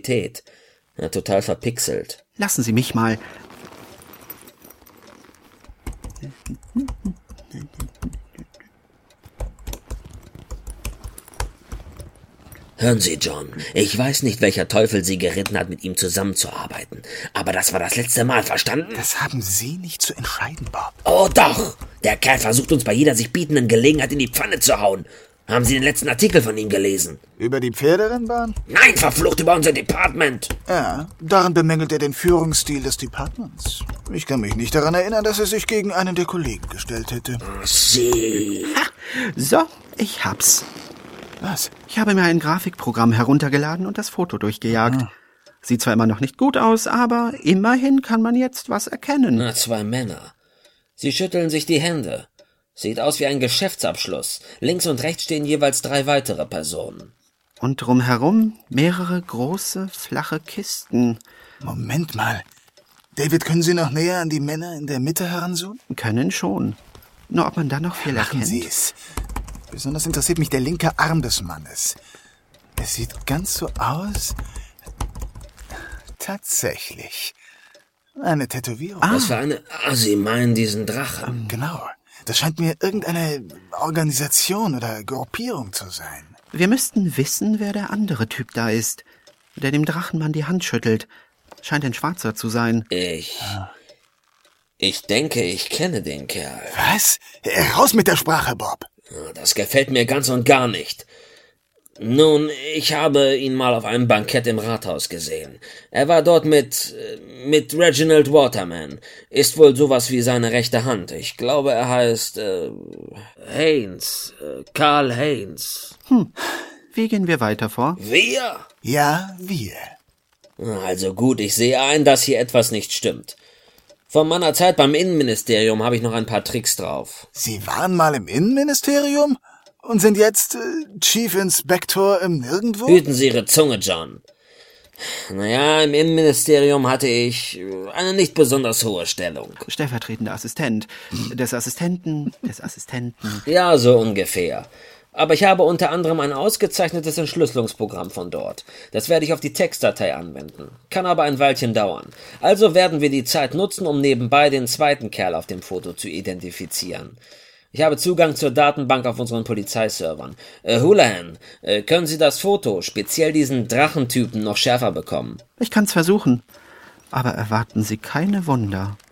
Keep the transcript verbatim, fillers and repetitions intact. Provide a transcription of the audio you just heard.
Qualität. Ja, total verpixelt. Lassen Sie mich mal. Hören Sie, John, ich weiß nicht, welcher Teufel Sie geritten hat, mit ihm zusammenzuarbeiten. Aber das war das letzte Mal, verstanden? Das haben Sie nicht zu entscheiden, Bob. Oh doch! Der Kerl versucht uns bei jeder sich bietenden Gelegenheit in die Pfanne zu hauen. Haben Sie den letzten Artikel von ihm gelesen? Über die Pferderennbahn? Nein, verflucht, über unser Department! Ja, darin bemängelt er den Führungsstil des Departments. Ich kann mich nicht daran erinnern, dass er sich gegen einen der Kollegen gestellt hätte. Sie. Ha, so, ich hab's. Was? Ich habe mir ein Grafikprogramm heruntergeladen und das Foto durchgejagt. Ah. Sieht zwar immer noch nicht gut aus, aber immerhin kann man jetzt was erkennen. Na, zwei Männer. Sie schütteln sich die Hände. Sieht aus wie ein Geschäftsabschluss. Links und rechts stehen jeweils drei weitere Personen. Und drumherum mehrere große, flache Kisten. Moment mal. David, können Sie noch näher an die Männer in der Mitte heranzoomen? Können schon. Nur ob man da noch viel Machen erkennt? Sie es. Besonders interessiert mich der linke Arm des Mannes. Es sieht ganz so aus. Tatsächlich. Eine Tätowierung. Ah. Was für eine... Ah, Sie meinen diesen Drachen. Genau. Das scheint mir irgendeine Organisation oder Gruppierung zu sein. Wir müssten wissen, wer der andere Typ da ist, der dem Drachenmann die Hand schüttelt. Scheint ein Schwarzer zu sein. Ich... Ich denke, ich kenne den Kerl. Was? Raus mit der Sprache, Bob. Das gefällt mir ganz und gar nicht. Nun, ich habe ihn mal auf einem Bankett im Rathaus gesehen. Er war dort mit, mit Reginald Waterman. Ist wohl sowas wie seine rechte Hand. Ich glaube, er heißt, äh, Haynes. Äh, Karl Haynes. Hm. Wie gehen wir weiter vor? Wir? Ja, wir. Also gut, ich sehe ein, dass hier etwas nicht stimmt. Von meiner Zeit beim Innenministerium habe ich noch ein paar Tricks drauf. Sie waren mal im Innenministerium und sind jetzt äh, Chief Inspector im Nirgendwo? Hüten Sie Ihre Zunge, John. Naja, im Innenministerium hatte ich eine nicht besonders hohe Stellung. Stellvertretender Assistent. Des Assistenten, des Assistenten. Ja, so ungefähr. Aber ich habe unter anderem ein ausgezeichnetes Entschlüsselungsprogramm von dort. Das werde ich auf die Textdatei anwenden. Kann aber ein Weilchen dauern. Also werden wir die Zeit nutzen, um nebenbei den zweiten Kerl auf dem Foto zu identifizieren. Ich habe Zugang zur Datenbank auf unseren Polizeiservern. Äh, Houlihan, äh, können Sie das Foto, speziell diesen Drachentypen, noch schärfer bekommen? Ich kann's versuchen. Aber erwarten Sie keine Wunder.